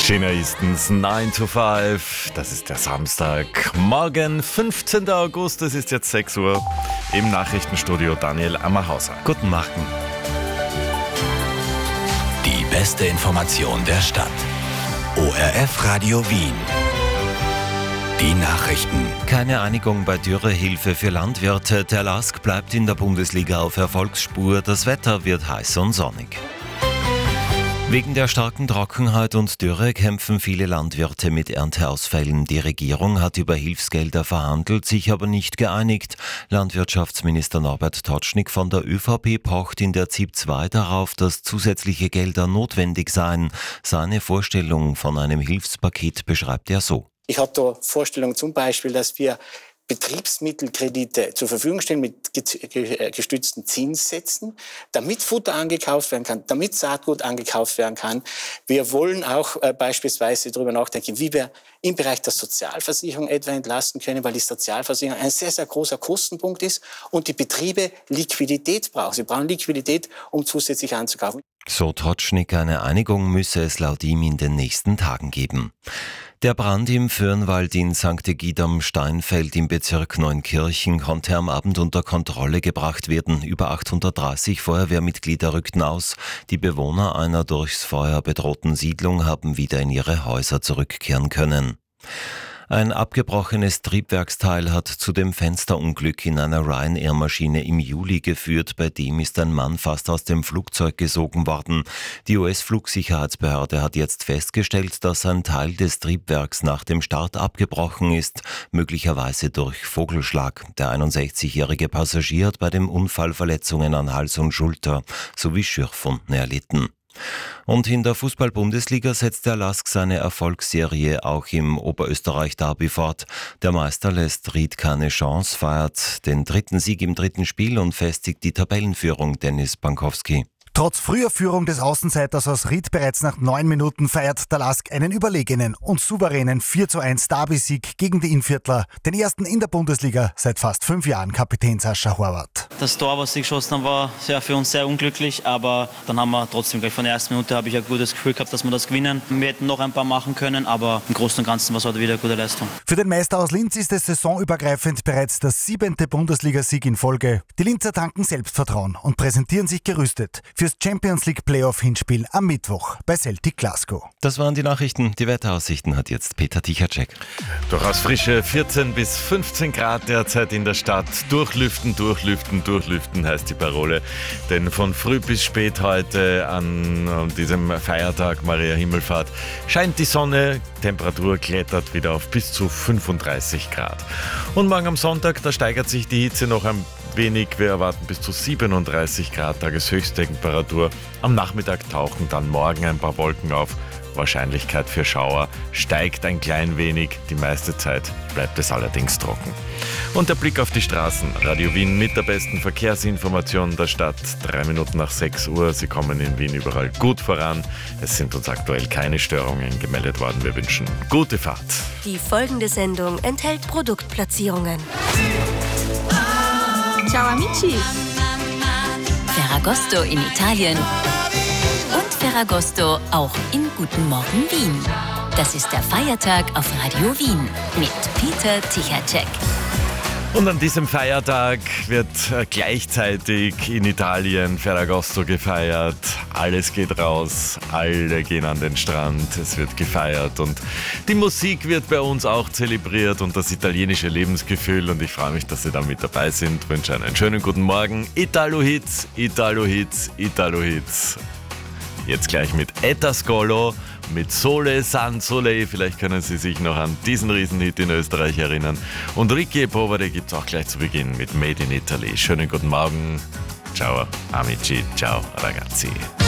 Schöner istens 9 to 5, das ist der Samstag, morgen 15. August, es ist jetzt 6 Uhr, im Nachrichtenstudio Daniel Ammerhauser. Guten Morgen. Die beste Information der Stadt. ORF Radio Wien. Die Nachrichten. Keine Einigung bei Dürrehilfe für Landwirte. Der LASK bleibt in der Bundesliga auf Erfolgsspur. Das Wetter wird heiß und sonnig. Wegen der starken Trockenheit und Dürre kämpfen viele Landwirte mit Ernteausfällen. Die Regierung hat über Hilfsgelder verhandelt, sich aber nicht geeinigt. Landwirtschaftsminister Norbert Totschnig von der ÖVP pocht in der ZIP 2 darauf, dass zusätzliche Gelder notwendig seien. Seine Vorstellung von einem Hilfspaket beschreibt er so. Ich habe da Vorstellungen zum Beispiel, dass wir Betriebsmittelkredite zur Verfügung stellen mit gestützten Zinssätzen, damit Futter angekauft werden kann, damit Saatgut angekauft werden kann. Wir wollen auch beispielsweise darüber nachdenken, wie wir im Bereich der Sozialversicherung etwa entlasten können, weil die Sozialversicherung ein sehr, sehr großer Kostenpunkt ist und die Betriebe Liquidität brauchen. Sie brauchen Liquidität, um zusätzlich anzukaufen. So Totschnig, eine Einigung müsse es laut ihm in den nächsten Tagen geben. Der Brand im Föhrenwald in St. Egid am Steinfeld im Bezirk Neunkirchen konnte am Abend unter Kontrolle gebracht werden. Über 830 Feuerwehrmitglieder rückten aus. Die Bewohner einer durchs Feuer bedrohten Siedlung haben wieder in ihre Häuser zurückkehren können. Ein abgebrochenes Triebwerksteil hat zu dem Fensterunglück in einer Ryanair-Maschine im Juli geführt. Bei dem ist ein Mann fast aus dem Flugzeug gesogen worden. Die US-Flugsicherheitsbehörde hat jetzt festgestellt, dass ein Teil des Triebwerks nach dem Start abgebrochen ist, möglicherweise durch Vogelschlag. Der 61-jährige Passagier hat bei dem Unfall Verletzungen an Hals und Schulter sowie Schürfwunden erlitten. Und in der Fußball-Bundesliga setzt der LASK seine Erfolgsserie auch im Oberösterreich-Derby fort. Der Meister lässt Ried keine Chance, feiert den dritten Sieg im dritten Spiel und festigt die Tabellenführung. Dennis Bankowski. Trotz früher Führung des Außenseiters aus Ried bereits nach 9 Minuten feiert der LASK einen überlegenen und souveränen 4:1 Derby-Sieg gegen die Innviertler, den ersten in der Bundesliga seit fast 5 Jahren Kapitän Sascha Horvath. Das Tor, was sie geschossen haben, war für uns sehr unglücklich, aber dann haben wir trotzdem gleich von der ersten Minute habe ich ein gutes Gefühl gehabt, dass wir das gewinnen. Wir hätten noch ein paar machen können, aber im Großen und Ganzen war es heute wieder eine gute Leistung. Für den Meister aus Linz ist es saisonübergreifend bereits der 7. Bundesligasieg in Folge. Die Linzer tanken Selbstvertrauen und präsentieren sich gerüstet fürs Champions League Playoff-Hinspiel am Mittwoch bei Celtic Glasgow. Das waren die Nachrichten. Die Wetteraussichten hat jetzt Peter Tichacek. Durchaus frische 14 bis 15 Grad derzeit in der Stadt. Durchlüften, durchlüften, durchlüften heißt die Parole. Denn von früh bis spät heute an diesem Feiertag Maria Himmelfahrt scheint die Sonne. Temperatur klettert wieder auf bis zu 35 Grad. Und morgen am Sonntag, da steigert sich die Hitze noch ein wenig. Wir erwarten bis zu 37 Grad Tageshöchsttemperatur. Am Nachmittag tauchen dann morgen ein paar Wolken auf. Wahrscheinlichkeit für Schauer steigt ein klein wenig. Die meiste Zeit bleibt es allerdings trocken. Und der Blick auf die Straßen. Radio Wien mit der besten Verkehrsinformation der Stadt. 3 Minuten nach 6 Uhr. Sie kommen in Wien überall gut voran. Es sind uns aktuell keine Störungen gemeldet worden. Wir wünschen gute Fahrt. Die folgende Sendung enthält Produktplatzierungen. Ciao amici! Ferragosto in Italien und Ferragosto auch in Guten Morgen Wien. Das ist der Feiertag auf Radio Wien mit Peter Tichacek. Und an diesem Feiertag wird gleichzeitig in Italien Ferragosto gefeiert. Alles geht raus, alle gehen an den Strand, es wird gefeiert und die Musik wird bei uns auch zelebriert und das italienische Lebensgefühl. Und ich freue mich, dass Sie da mit dabei sind. Ich wünsche einen schönen guten Morgen. Italo Hits, Italo Hits, Italo Hits. Jetzt gleich mit Etascolo, mit Sole San Soleil. Vielleicht können Sie sich noch an diesen Riesenhit in Österreich erinnern. Und Ricky Poveri gibt es auch gleich zu Beginn mit Made in Italy. Schönen guten Morgen. Ciao amici, ciao ragazzi.